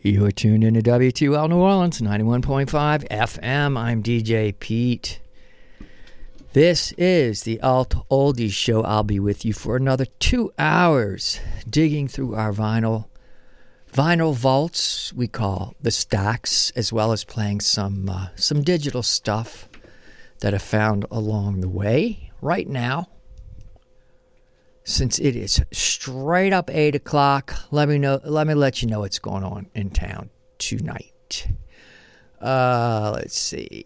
You're tuned into WTL New Orleans, 91.5 FM. I'm DJ Pete. This is the Alt Oldies Show. I'll be with you for another 2 hours, digging through our vinyl vaults, we call the stacks, as well as playing some digital stuff that I found along the way. Right now, since it is straight up 8 o'clock, let me let you know what's going on in town tonight. Let's see.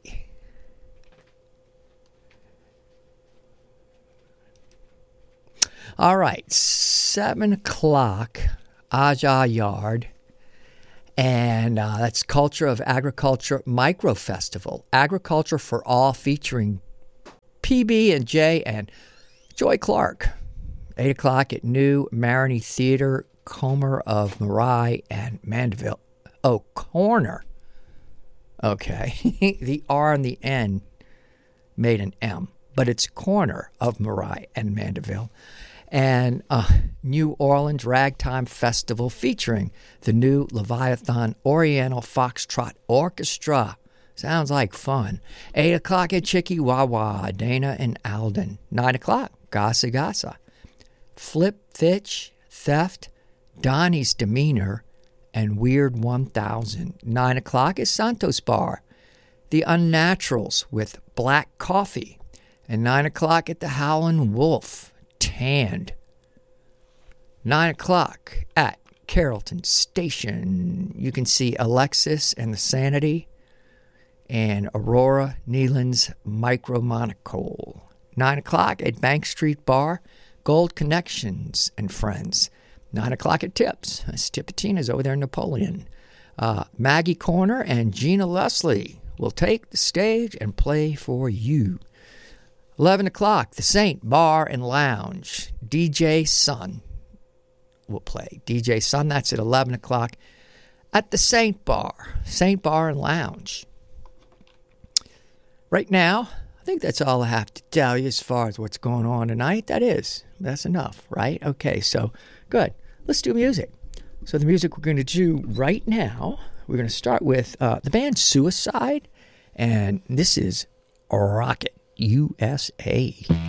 All right, 7 o'clock, Aja Yard, and that's Culture of Agriculture Micro Festival. Agriculture for All, featuring PB&J and Joy Clark. 8 o'clock at New Marigny Theater, Comer of Marais and Mandeville. Oh, Corner. Okay. The R and the N made an M, but it's Corner of Marais and Mandeville. And New Orleans Ragtime Festival featuring the new Leviathan Oriental Foxtrot Orchestra. Sounds like fun. 8 o'clock at Chicky-Wawa, Dana and Alden. 9 o'clock, Gasa Gasa. Flip Fitch, Theft, Donnie's Demeanor, and Weird 1000. 9 o'clock is Santos Bar, The Unnaturals with Black Coffee. And 9 o'clock at the Howlin' Wolf, Tanned. 9 o'clock at Carrollton Station. You can see Alexis and the Sanity and Aurora Nealon's Micro Monocle. 9 o'clock at Bank Street Bar, Gold Connections and Friends. 9 o'clock at Tips. That's Tipitina's over there in Napoleon. Maggie Corner and Gina Leslie will take the stage and play for you. 11 o'clock, the Saint Bar and Lounge. DJ Sun will play. DJ Sun, that's at 11 o'clock at the Saint Bar and Lounge. Right now, I think that's all I have to tell you as far as what's going on tonight. That's enough, right? Okay, so good. Let's do music. So the music we're going to do right now, we're going to start with the band Suicide, and this is Rocket USA.